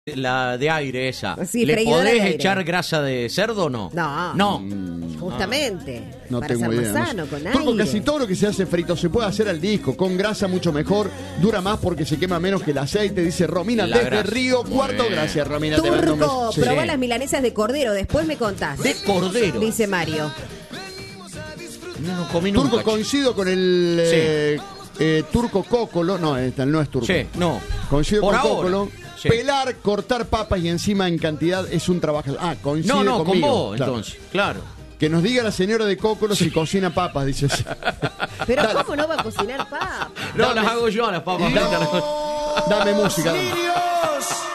La de aire esa. Sí, ¿Le freidora podés de aire. echar grasa de cerdo o no? No. Justamente. No para tengo ser idea. más sano, con Turco, aire. casi todo lo que se hace frito se puede hacer al disco, con grasa mucho mejor, dura más porque se quema menos que el aceite, dice Romina La desde grasa. Río Muy Cuarto. bien. Gracias, Romina. te mando un Turco, beso. Sí. probá las milanesas de cordero, después me contás. De cordero. Dice Mario. No comí Turco, nunca. coincido con el Turco Cócolo. No, no es Turco. Sí, no. Coincido Por con ahora. Cócolo. Sí. Pelar, cortar papas y encima en cantidad es un trabajo. Coincide No, conmigo. con vos, Claro. entonces. Claro. Que nos diga la señora de Cócolo si cocina papas, dice. Pero Dale. ¿cómo no va a cocinar papas? No, las hago yo a las papas. Dame música. dame. Niños.